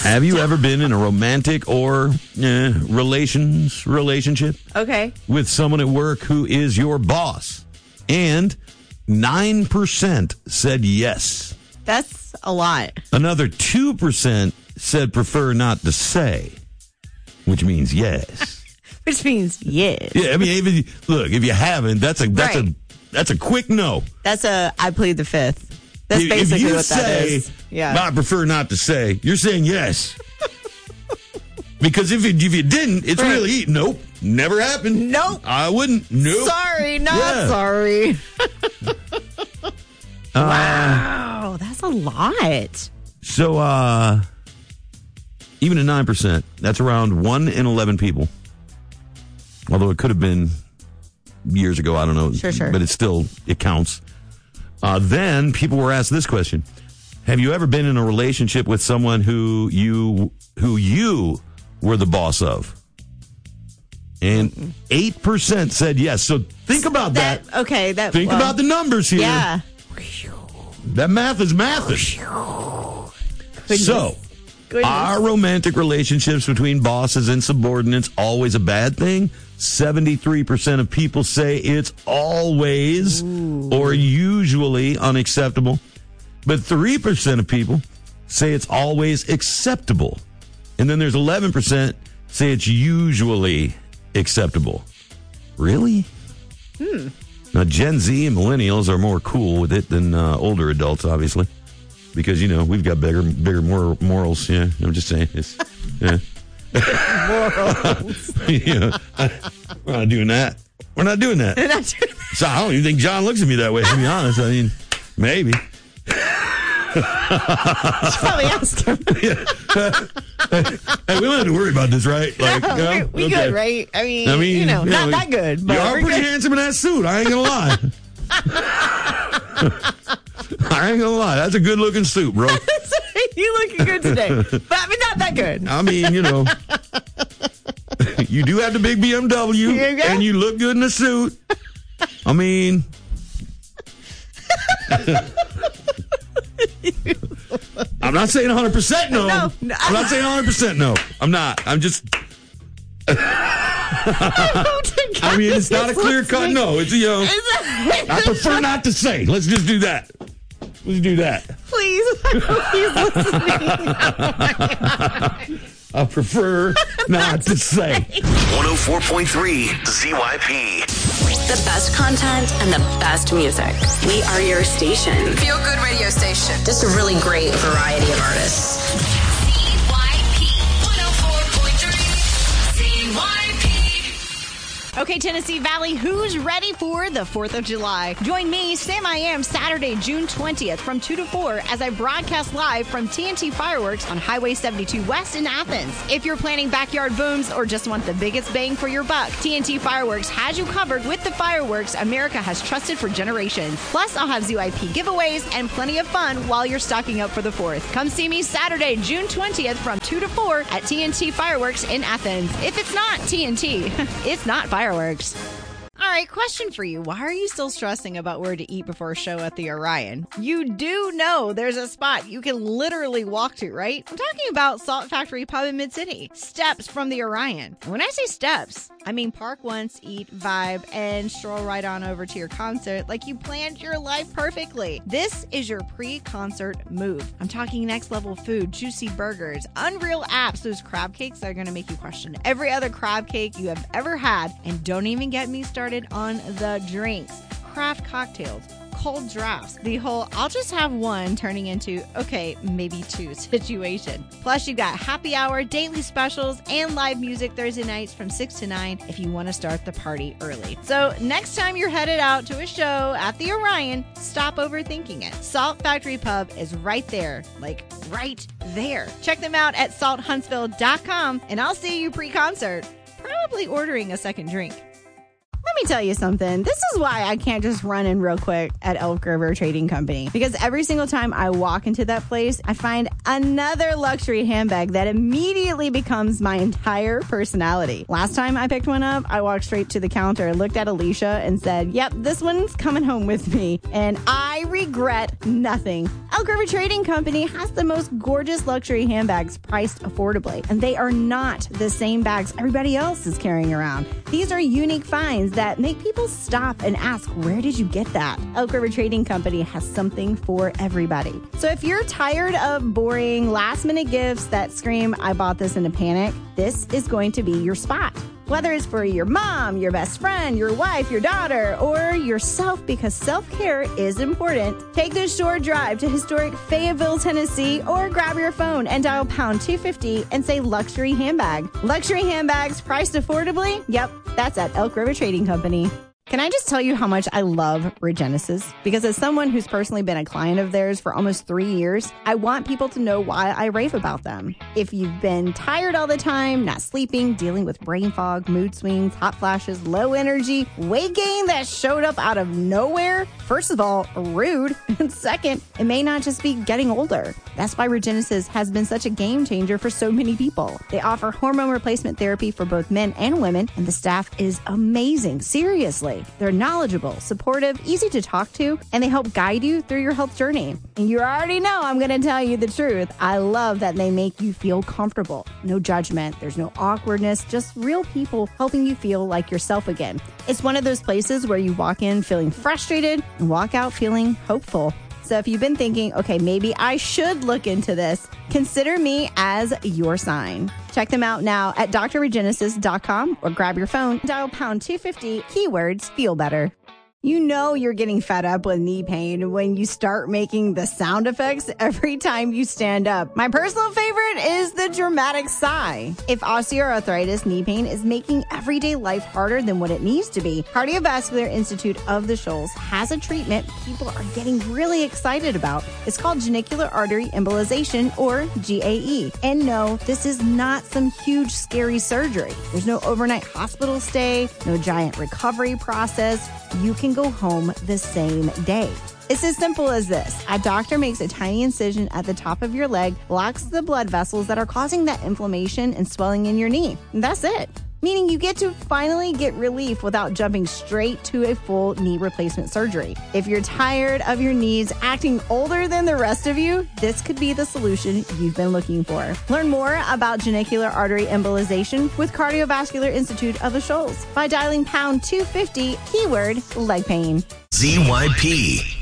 Have you ever been in a romantic or relationship? Okay. With someone at work who is your boss? And 9% said yes. That's a lot. Another 2% said prefer not to say, which means yes. Which means yes. Yeah, I mean, if you haven't, that's a quick no. I plead the fifth. That's basically what that is. Yeah. I prefer not to say, you're saying yes. Because if you didn't, it's really, nope, never happened. Nope. I wouldn't. Nope. Sorry, not sorry. Wow, that's a lot. So, even at 9%, that's around 1 in 11 people. Although it could have been years ago, I don't know. Sure. But it counts. Then people were asked this question. Have you ever been in a relationship with someone who you were the boss of? And 8% said yes. So think about that. Okay. Think about the numbers here. Yeah. That math is mathing. So, are romantic relationships between bosses and subordinates always a bad thing? 73% of people say it's always or usually unacceptable. But 3% of people say it's always acceptable. And then there's 11% say it's usually acceptable. Really? Now, Gen Z and millennials are more cool with it than older adults, obviously. Because, we've got bigger morals. Yeah, I'm just saying. Yeah. Morals. We're not doing that. We're not doing that. So I don't even think John looks at me that way, to be honest. I mean, maybe. Probably asked him. Hey, we don't have to worry about this, right? We good, right? I mean not that good. But you are pretty handsome in that suit. I ain't gonna lie. I ain't gonna lie. That's a good looking suit, bro. You looking good today, but not that good. I mean, you do have the big BMW, and you look good in the suit. I mean. I'm not saying 100% no. No. I'm not saying 100% no. I'm not. I'm just. I mean, it's not a clear cut no. It's I prefer not to say. Let's just do that. Let's do that. Please, he's listening. I prefer not to say. 104.3 ZYP. The best content and the best music. We are your station. Feel good radio station. Just a really great variety of artists. ZYP 104.3 ZYP. Okay, Tennessee Valley, who's ready for the 4th of July? Join me, Sam I Am, Saturday, June 20th from 2 to 4 as I broadcast live from TNT Fireworks on Highway 72 West in Athens. If you're planning backyard booms or just want the biggest bang for your buck, TNT Fireworks has you covered with the fireworks America has trusted for generations. Plus, I'll have ZYP giveaways and plenty of fun while you're stocking up for the 4th. Come see me Saturday, June 20th from 2 to 4 at TNT Fireworks in Athens. If it's not TNT, it's not fireworks. All right, question for you. Why are you still stressing about where to eat before a show at the Orion? You do know there's a spot you can literally walk to, right? I'm talking about Salt Factory Pub in Mid-City. Steps from the Orion. And when I say steps, I mean park once, eat, vibe, and stroll right on over to your concert like you planned your life perfectly. This is your pre-concert move. I'm talking next level food, juicy burgers, unreal apps, those crab cakes that are going to make you question every other crab cake you have ever had, and don't even get me started on the drinks, craft cocktails, cold drafts, the whole I'll just have one turning into, okay, maybe two situation. Plus, you got happy hour, daily specials, and live music Thursday nights from 6 to 9 if you want to start the party early. So next time you're headed out to a show at the Orion, stop overthinking it. Salt Factory Pub is right there, like right there. Check them out at salthuntsville.com, and I'll see you pre-concert, probably ordering a second drink. Let me tell you something. This is why I can't just run in real quick at Elk River Trading Company. Because every single time I walk into that place, I find another luxury handbag that immediately becomes my entire personality. Last time I picked one up, I walked straight to the counter, looked at Alicia, and said, yep, this one's coming home with me. And I regret nothing. Elk River Trading Company has the most gorgeous luxury handbags priced affordably. And they are not the same bags everybody else is carrying around. These are unique finds that make people stop and ask, where did you get that? Elk River Trading Company has something for everybody. So if you're tired of boring last-minute gifts that scream, I bought this in a panic, this is going to be your spot. Whether it's for your mom, your best friend, your wife, your daughter, or yourself, because self-care is important, take this short drive to historic Fayetteville, Tennessee, or grab your phone and dial pound 250 and say luxury handbag. Luxury handbags priced affordably? Yep, that's at Elk River Trading Company. Can I just tell you how much I love Regenesis? Because as someone who's personally been a client of theirs for almost 3 years, I want people to know why I rave about them. If you've been tired all the time, not sleeping, dealing with brain fog, mood swings, hot flashes, low energy, weight gain that showed up out of nowhere, first of all, rude. And second, it may not just be getting older. That's why Regenesis has been such a game changer for so many people. They offer hormone replacement therapy for both men and women, and the staff is amazing. Seriously. They're knowledgeable, supportive, easy to talk to, and they help guide you through your health journey. And you already know I'm going to tell you the truth. I love that they make you feel comfortable. No judgment. There's no awkwardness. Just real people helping you feel like yourself again. It's one of those places where you walk in feeling frustrated and walk out feeling hopeful. So if you've been thinking, okay, maybe I should look into this, consider me as your sign. Check them out now at drregenesis.com or grab your phone, dial pound 250, keywords feel better. You know you're getting fed up with knee pain when you start making the sound effects every time you stand up. My personal favorite is the dramatic sigh. If osteoarthritis knee pain is making everyday life harder than what it needs to be, Cardiovascular Institute of the Shoals has a treatment people are getting really excited about. It's called genicular artery embolization, or GAE. And no, this is not some huge scary surgery. There's no overnight hospital stay, no giant recovery process. You can go home the same day. It's as simple as this. A doctor makes a tiny incision at the top of your leg, blocks the blood vessels that are causing that inflammation and swelling in your knee. And that's it. Meaning you get to finally get relief without jumping straight to a full knee replacement surgery. If you're tired of your knees acting older than the rest of you, this could be the solution you've been looking for. Learn more about genicular artery embolization with Cardiovascular Institute of the Shoals by dialing pound 250, keyword leg pain. ZYP.